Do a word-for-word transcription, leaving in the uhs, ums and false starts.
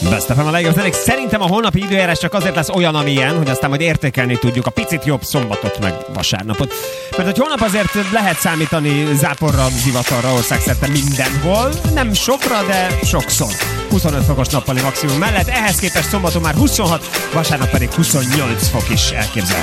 Best ef em a legjobb zenék. Szerintem a holnapi időjárás csak azért lesz olyan, amilyen, hogy aztán majd értékelni tudjuk a picit jobb szombatot meg vasárnapot. Mert hogy holnap azért lehet számítani záporra, zivatarra országszerte mindenhol. Nem sokra, de sokszor. huszonöt fokos nappali maximum mellett. Ehhez képest szombaton már huszonhat, vasárnap pedig huszonnyolc fok is elképzelhető.